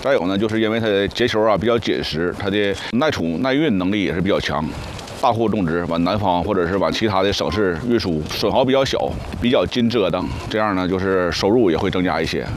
再有呢，就是因为它的结球啊比较紧实，它的耐储耐运能力也是比较强。大户种植往南方或者是往其他的省市运输，损耗比较小，比较经折腾，这样呢就是收入也会增加一些。